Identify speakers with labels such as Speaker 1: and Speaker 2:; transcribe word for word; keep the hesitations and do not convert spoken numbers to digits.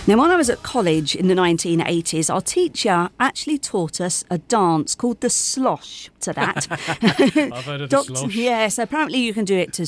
Speaker 1: Now, when I was at college in the nineteen eighties, our teacher actually taught us a dance called the slosh to that.
Speaker 2: I've heard of the
Speaker 1: Doctor-
Speaker 2: slosh.
Speaker 1: Yes, apparently you can do it to